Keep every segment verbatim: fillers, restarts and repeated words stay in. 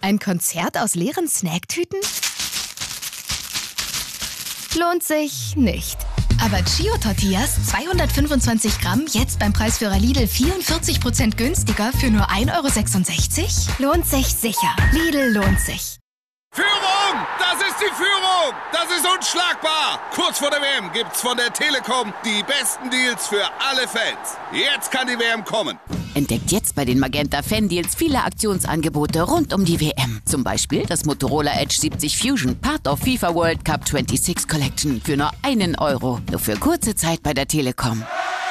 Ein Konzert aus leeren Snacktüten? Lohnt sich nicht. Aber Chio-Tortillas, zweihundertfünfundzwanzig Gramm, jetzt beim Preisführer Lidl vierundvierzig Prozent günstiger für nur ein Euro sechsundsechzig? Lohnt sich sicher. Lidl lohnt sich. Führung! Das ist die Führung! Das ist unschlagbar! Kurz vor der W M gibt's von der Telekom die besten Deals für alle Fans. Jetzt kann die W M kommen. Entdeckt jetzt bei den Magenta Fan-Deals viele Aktionsangebote rund um die W M. Zum Beispiel das Motorola Edge siebzig Fusion, Part of FIFA World Cup sechsundzwanzig Collection für nur einen Euro. Nur für kurze Zeit bei der Telekom.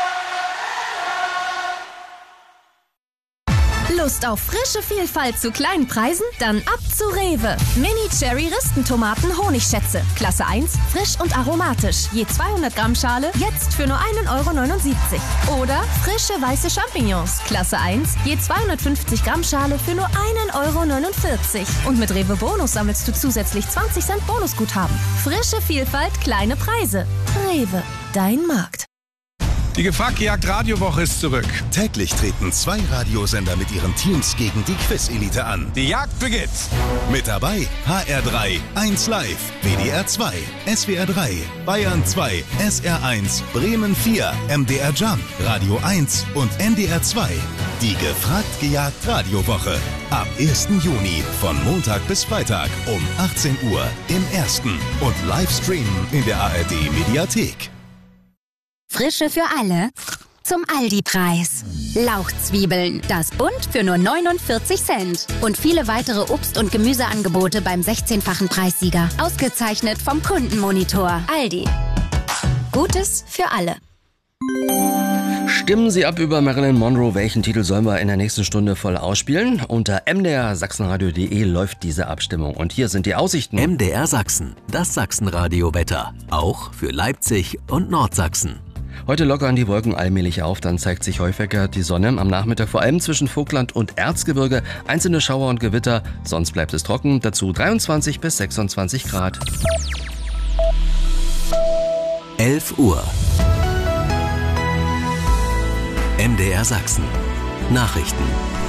Lust auf frische Vielfalt zu kleinen Preisen? Dann ab zu Rewe. Mini-Cherry-Ristentomaten Honigschätze. Klasse eins, frisch und aromatisch. Je zweihundert Gramm Schale, jetzt für nur einen Euro neunundsiebzig. Oder frische weiße Champignons. Klasse eins, je zweihundertfünfzig Gramm Schale für nur einen Euro neunundvierzig. Und mit Rewe Bonus sammelst du zusätzlich zwanzig Cent Bonusguthaben. Frische Vielfalt, kleine Preise. Rewe, dein Markt. Die Gefragt-Gejagt-Radiowoche ist zurück. Täglich treten zwei Radiosender mit ihren Teams gegen die Quiz-Elite an. Die Jagd beginnt. Mit dabei H R drei, eins Live, W D R zwei, S W R drei, Bayern zwei, S R eins, Bremen vier, M D R Jump, Radio eins und N D R zwei. Die Gefragt-Gejagt-Radiowoche. Ab ersten Juni von Montag bis Freitag um achtzehn Uhr im Ersten und Livestreamen in der A R D-Mediathek. Frische für alle zum Aldi-Preis. Lauchzwiebeln, das Bund für nur neunundvierzig Cent. Und viele weitere Obst- und Gemüseangebote beim sechzehnfachen Preissieger. Ausgezeichnet vom Kundenmonitor. Aldi. Gutes für alle. Stimmen Sie ab über Marilyn Monroe. Welchen Titel sollen wir in der nächsten Stunde voll ausspielen? Unter m d r sachsenradio punkt d e läuft diese Abstimmung. Und hier sind die Aussichten. M D R Sachsen, das Sachsenradio-Wetter. Auch für Leipzig und Nordsachsen. Heute lockern die Wolken allmählich auf, dann zeigt sich häufiger die Sonne. Am Nachmittag vor allem zwischen Vogtland und Erzgebirge einzelne Schauer und Gewitter. Sonst bleibt es trocken, dazu dreiundzwanzig bis sechsundzwanzig Grad. elf Uhr. M D R Sachsen. Nachrichten.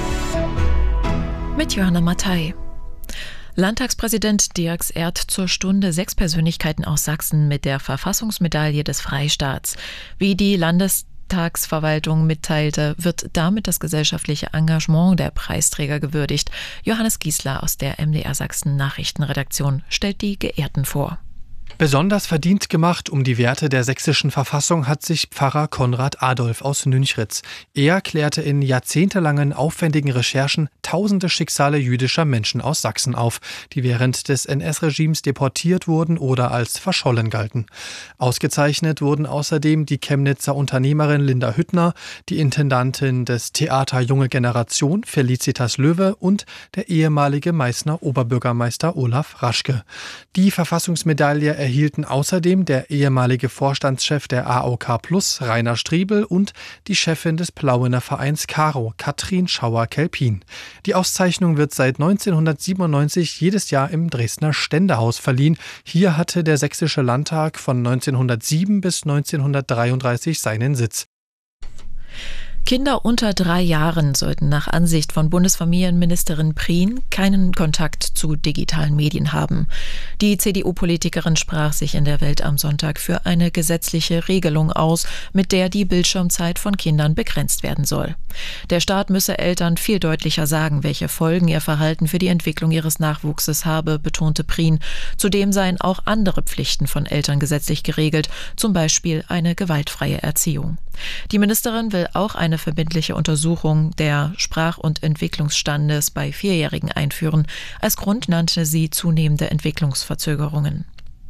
Mit Johanna Mattei. Landtagspräsident Dirks ehrt zur Stunde sechs Persönlichkeiten aus Sachsen mit der Verfassungsmedaille des Freistaats. Wie die Landestagsverwaltung mitteilte, wird damit das gesellschaftliche Engagement der Preisträger gewürdigt. Johannes Giesler aus der M D R Sachsen Nachrichtenredaktion stellt die Geehrten vor. Besonders verdient gemacht um die Werte der sächsischen Verfassung hat sich Pfarrer Konrad Adolf aus Nünchritz. Er klärte in jahrzehntelangen aufwendigen Recherchen tausende Schicksale jüdischer Menschen aus Sachsen auf, die während des N S-Regimes deportiert wurden oder als verschollen galten. Ausgezeichnet wurden außerdem die Chemnitzer Unternehmerin Linda Hüttner, die Intendantin des Theater Junge Generation Felicitas Löwe und der ehemalige Meißner Oberbürgermeister Olaf Raschke. Die Verfassungsmedaille erhielten außerdem der ehemalige Vorstandschef der A O K Plus, Rainer Striebel, und die Chefin des Plauener Vereins Karo, Katrin Schauer-Kelpin. Die Auszeichnung wird seit neunzehnhundertsiebenundneunzig jedes Jahr im Dresdner Ständehaus verliehen. Hier hatte der Sächsische Landtag von neunzehnhundertsieben bis neunzehnhundertdreiunddreißig seinen Sitz. Kinder unter drei Jahren sollten nach Ansicht von Bundesfamilienministerin Prien keinen Kontakt zu digitalen Medien haben. Die C D U-Politikerin sprach sich in der Welt am Sonntag für eine gesetzliche Regelung aus, mit der die Bildschirmzeit von Kindern begrenzt werden soll. Der Staat müsse Eltern viel deutlicher sagen, welche Folgen ihr Verhalten für die Entwicklung ihres Nachwuchses habe, betonte Prien. Zudem seien auch andere Pflichten von Eltern gesetzlich geregelt, zum Beispiel eine gewaltfreie Erziehung. Die Ministerin will auch eine verbindliche Untersuchung der Sprach- und Entwicklungsstandes bei Vierjährigen einführen. Als Grund nannte sie zunehmende Entwicklungsverzögerungen.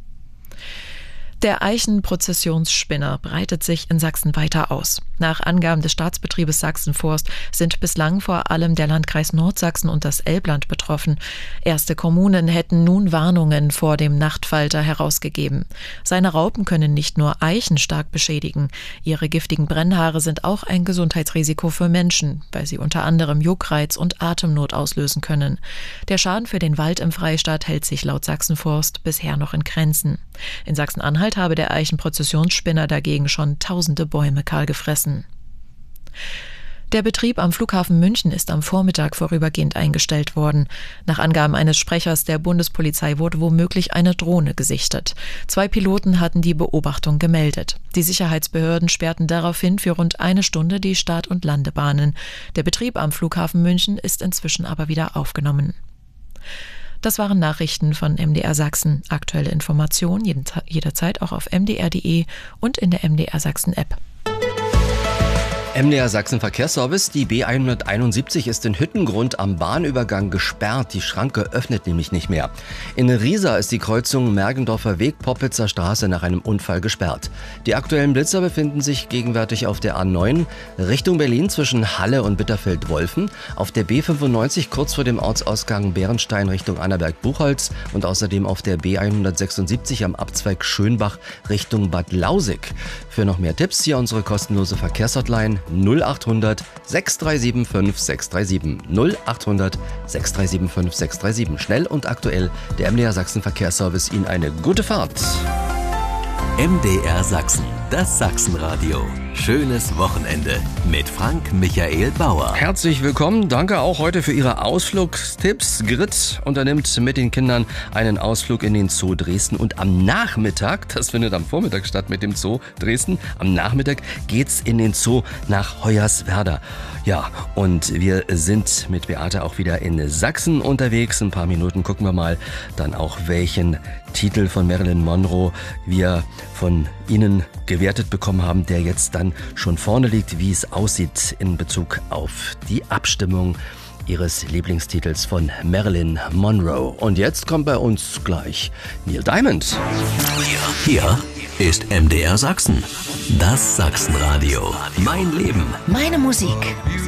Der Eichenprozessionsspinner breitet sich in Sachsen weiter aus. Nach Angaben des Staatsbetriebes Sachsenforst sind bislang vor allem der Landkreis Nordsachsen und das Elbland betroffen. Erste Kommunen hätten nun Warnungen vor dem Nachtfalter herausgegeben. Seine Raupen können nicht nur Eichen stark beschädigen. Ihre giftigen Brennhaare sind auch ein Gesundheitsrisiko für Menschen, weil sie unter anderem Juckreiz und Atemnot auslösen können. Der Schaden für den Wald im Freistaat hält sich laut Sachsenforst bisher noch in Grenzen. In Sachsen-Anhalt habe der Eichenprozessionsspinner dagegen schon tausende Bäume kahl gefressen. Der Betrieb am Flughafen München ist am Vormittag vorübergehend eingestellt worden. Nach Angaben eines Sprechers der Bundespolizei wurde womöglich eine Drohne gesichtet. Zwei Piloten hatten die Beobachtung gemeldet. Die Sicherheitsbehörden sperrten daraufhin für rund eine Stunde die Start- und Landebahnen. Der Betrieb am Flughafen München ist inzwischen aber wieder aufgenommen. Das waren Nachrichten von M D R Sachsen. Aktuelle Informationen jederzeit auch auf m d r punkt d e und in der M D R Sachsen App. M D R Sachsen Verkehrsservice. Die B hunderteinundsiebzig ist in Hüttengrund am Bahnübergang gesperrt. Die Schranke öffnet nämlich nicht mehr. In Riesa ist die Kreuzung Mergendorfer Weg, Poppitzer Straße nach einem Unfall gesperrt. Die aktuellen Blitzer befinden sich gegenwärtig auf der A neun Richtung Berlin zwischen Halle und Bitterfeld-Wolfen, auf der B fünfundneunzig kurz vor dem Ortsausgang Bärenstein Richtung Annaberg-Buchholz und außerdem auf der B hundertsechsundsiebzig am Abzweig Schönbach Richtung Bad Lausig. Für noch mehr Tipps hier unsere kostenlose Verkehrshotline null acht hundert sechs drei sieben fünf sechs drei sieben null acht hundert sechs drei sieben fünf sechs drei sieben. Schnell und aktuell der M D R Sachsen Verkehrsservice. Ihnen eine gute Fahrt. M D R Sachsen, das Sachsenradio. Schönes Wochenende mit Frank Michael Bauer. Herzlich willkommen. Danke auch heute für Ihre Ausflugstipps. Grit unternimmt mit den Kindern einen Ausflug in den Zoo Dresden und am Nachmittag, das findet am Vormittag statt mit dem Zoo Dresden, am Nachmittag geht's in den Zoo nach Hoyerswerda. Ja, und wir sind mit Beate auch wieder in Sachsen unterwegs. Ein paar Minuten gucken wir mal dann auch, welchen Titel von Marilyn Monroe wir von Ihnen gewertet bekommen haben, der jetzt dann schon vorne liegt, wie es aussieht in Bezug auf die Abstimmung Ihres Lieblingstitels von Marilyn Monroe. Und jetzt kommt bei uns gleich Neil Diamond. Hier ist M D R Sachsen, das Sachsenradio. Mein Leben, Meine Musik.